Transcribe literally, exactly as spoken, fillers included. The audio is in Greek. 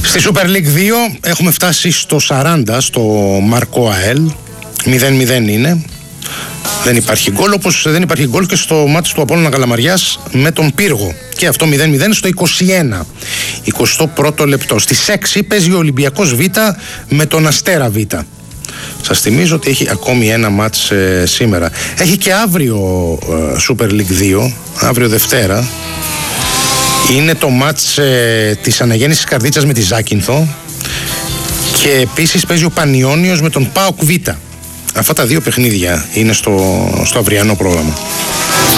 Στη Super League δύο έχουμε φτάσει στο σαράντα στο Μαρκό ΑΕΛ. μηδέν μηδέν είναι. Δεν υπάρχει γκολ, όπως δεν υπάρχει γκολ και στο μάτι του Απόλλωνα Καλαμαριάς με τον Πύργο. Και αυτό μηδέν μηδέν στο είκοσι ένα. εικοστό πρώτο λεπτό. Στις έξι παίζει ο Ολυμπιακός Β με τον Αστέρα Β. Σας θυμίζω ότι έχει ακόμη ένα μάτς ε, σήμερα. Έχει και αύριο ε, Super League δύο, αύριο Δευτέρα. Είναι το μάτς ε, της Αναγέννησης Καρδίτσας με τη Ζάκυνθο. Και επίσης παίζει ο Πανιώνιος με τον ΠΑΟΚ Β. Αυτά τα δύο παιχνίδια είναι στο, στο αυριανό πρόγραμμα.